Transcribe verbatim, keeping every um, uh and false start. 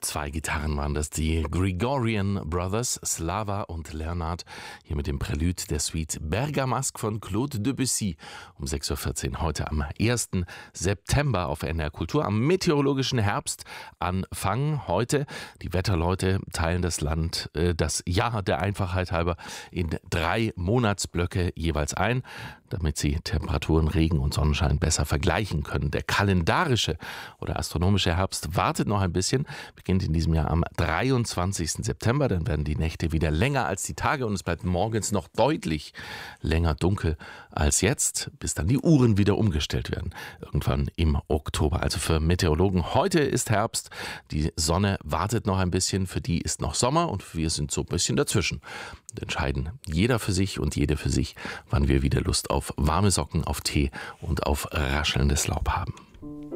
Zwei Gitarren waren das, die Grigorian Brothers, Slava und Leonard, hier mit dem Prälude der Suite Bergamasque von Claude Debussy um sechs Uhr vierzehn heute am ersten September auf N D R Kultur, am meteorologischen Herbstanfang heute. Die Wetterleute teilen das Land, äh, das Jahr der Einfachheit halber, in drei Monatsblöcke jeweils ein, damit sie Temperaturen, Regen und Sonnenschein besser vergleichen können. Der kalendarische oder astronomische Herbst wartet noch ein bisschen, beginnt in diesem Jahr am dreiundzwanzigsten September. Dann werden die Nächte wieder länger als die Tage und es bleibt morgens noch deutlich länger dunkel als jetzt, bis dann die Uhren wieder umgestellt werden. Irgendwann im Oktober. Also für Meteorologen, heute ist Herbst. Die Sonne wartet noch ein bisschen. Für die ist noch Sommer und wir sind so ein bisschen dazwischen. Und entscheiden jeder für sich und jede für sich, wann wir wieder Lust auf warme Socken, auf Tee und auf raschelndes Laub haben.